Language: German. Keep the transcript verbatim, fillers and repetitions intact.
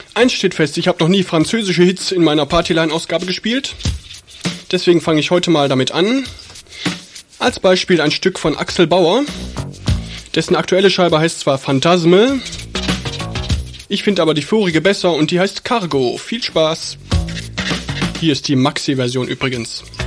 Eins steht fest, ich habe noch nie französische Hits in meiner Partyline-Ausgabe gespielt. Deswegen fange ich heute mal damit an. Als Beispiel ein Stück von Axel Bauer. Dessen aktuelle Scheibe heißt zwar Phantasme, ich finde aber die vorige besser und die heißt Cargo. Viel Spaß. Hier ist die Maxi-Version übrigens.